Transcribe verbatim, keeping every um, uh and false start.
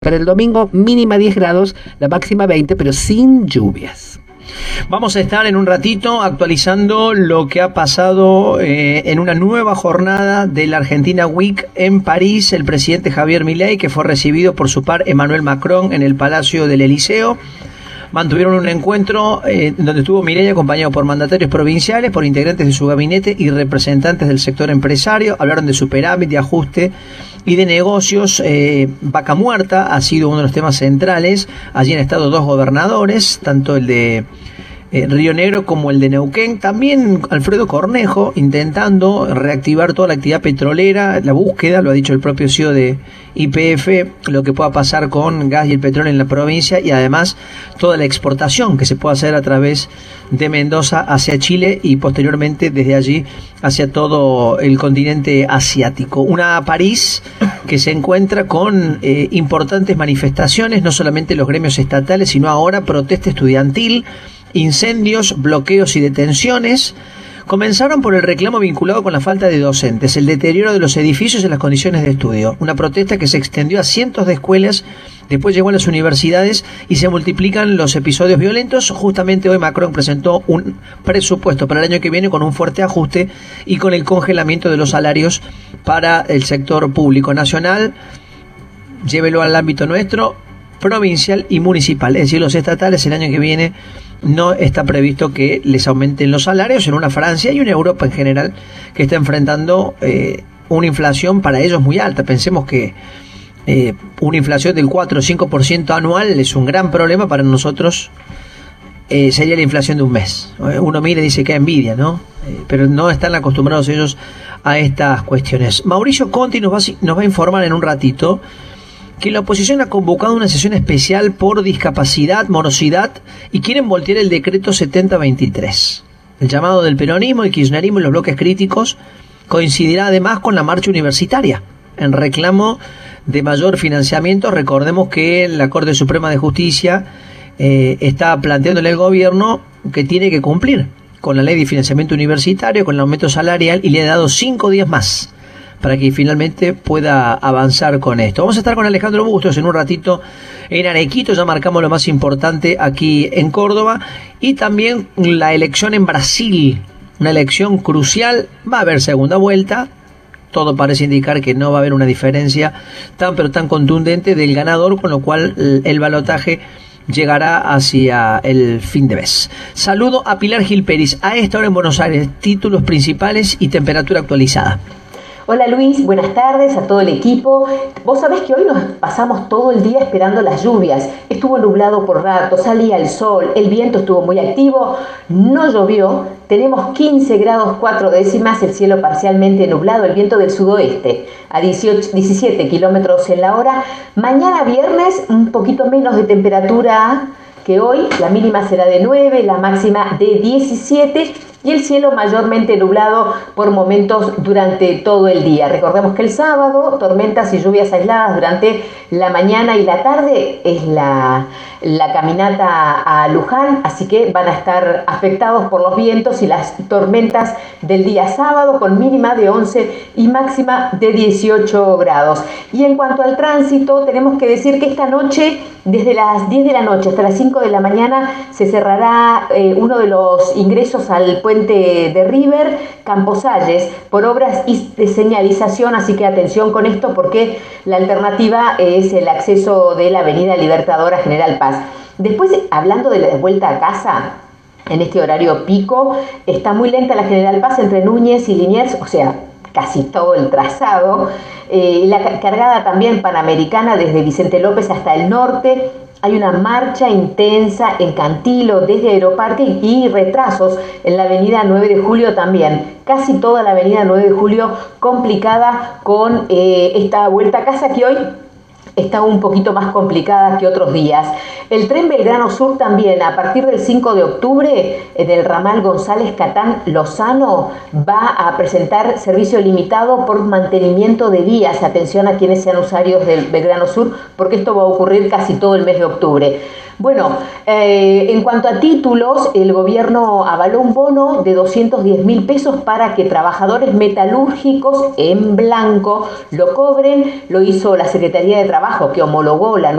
Para el domingo, mínima diez grados, la máxima veinte, pero sin lluvias. Vamos a estar en un ratito actualizando lo que ha pasado eh, en una nueva jornada de la Argentina Week en París. El presidente Javier Milei, que fue recibido por su par Emmanuel Macron en el Palacio del Elíseo. Mantuvieron un encuentro eh, donde estuvo Milei acompañado por mandatarios provinciales, por integrantes de su gabinete y representantes del sector empresario. Hablaron de superávit, de ajuste y de negocios. eh, Vaca Muerta ha sido uno de los temas centrales. Allí han estado dos gobernadores, tanto el de eh, Río Negro como el de Neuquén. También Alfredo Cornejo, intentando reactivar toda la actividad petrolera, la búsqueda, lo ha dicho el propio C E O de Y P F, lo que pueda pasar con gas y el petróleo en la provincia, y además toda la exportación que se puede hacer a través de Mendoza hacia Chile y posteriormente desde allí hacia todo el continente asiático. Una París que se encuentra con eh, importantes manifestaciones, no solamente los gremios estatales, sino ahora protesta estudiantil, incendios, bloqueos y detenciones. Comenzaron por el reclamo vinculado con la falta de docentes, el deterioro de los edificios y las condiciones de estudio. Una protesta que se extendió a cientos de escuelas, después llegó a las universidades y se multiplican los episodios violentos. Justamente hoy Macron presentó un presupuesto para el año que viene con un fuerte ajuste y con el congelamiento de los salarios para el sector público nacional. Llévelo al ámbito nuestro, provincial y municipal. Es decir, los estatales el año que viene no está previsto que les aumenten los salarios en una Francia y una Europa en general que está enfrentando eh, una inflación para ellos muy alta. Pensemos que eh, una inflación del cuatro o cinco por ciento anual es un gran problema. Para nosotros eh, sería la inflación de un mes. Uno mira y dice que envidia, ¿no? Eh, pero no están acostumbrados ellos a estas cuestiones. Mauricio Conti nos va, nos va a informar en un ratito que la oposición ha convocado una sesión especial por discapacidad, morosidad, y quieren voltear el decreto setenta veintitrés. El llamado del peronismo, el kirchnerismo y los bloques críticos coincidirá además con la marcha universitaria en reclamo de mayor financiamiento. Recordemos que la Corte Suprema de Justicia eh, está planteándole al gobierno que tiene que cumplir con la ley de financiamiento universitario, con el aumento salarial, y le ha dado cinco días más para que finalmente pueda avanzar con esto. Vamos a estar con Alejandro Bustos en un ratito en Arequito, ya marcamos lo más importante aquí en Córdoba, y también la elección en Brasil, una elección crucial. Va a haber segunda vuelta, todo parece indicar que no va a haber una diferencia tan pero tan contundente del ganador, con lo cual el, el balotaje llegará hacia el fin de mes. Saludo a Pilar Gil Pérez, a esta hora en Buenos Aires, títulos principales y temperatura actualizada. Hola Luis, buenas tardes a todo el equipo. Vos sabés que hoy nos pasamos todo el día esperando las lluvias. Estuvo nublado por rato, salía el sol, el viento estuvo muy activo, no llovió. Tenemos quince grados cuatro décimas, el cielo parcialmente nublado, el viento del sudoeste a dieciocho, diecisiete kilómetros en la hora. Mañana viernes un poquito menos de temperatura que hoy, la mínima será de nueve, la máxima de diecisiete, y el cielo mayormente nublado por momentos durante todo el día. Recordemos que el sábado, tormentas y lluvias aisladas durante la mañana y la tarde, es la, la caminata a Luján, así que van a estar afectados por los vientos y las tormentas del día sábado, con mínima de once y máxima de dieciocho grados. Y en cuanto al tránsito, tenemos que decir que esta noche, desde las diez de la noche hasta las cinco de la mañana, se cerrará eh, uno de los ingresos al puente de River, Camposalles, por obras de señalización, así que atención con esto, porque la alternativa es el acceso de la avenida Libertadora General Paz. Después, hablando de la vuelta a casa, en este horario pico, está muy lenta la General Paz entre Núñez y Liniers, o sea, casi todo el trazado. Eh, la cargada también Panamericana desde Vicente López hasta el norte. Hay una marcha intensa en Cantilo desde Aeroparque y, y retrasos en la avenida nueve de julio también. Casi toda la avenida nueve de julio complicada con eh, esta vuelta a casa, que hoy está un poquito más complicada que otros días. El tren Belgrano Sur también, a partir del cinco de octubre, en el ramal González Catán Lozano, va a presentar servicio limitado por mantenimiento de vías. Atención a quienes sean usuarios del Belgrano Sur, porque esto va a ocurrir casi todo el mes de octubre. Bueno, eh, en cuanto a títulos, el gobierno avaló un bono de doscientos diez mil pesos para que trabajadores metalúrgicos en blanco lo cobren. Lo hizo la Secretaría de Trabajo, que homologó la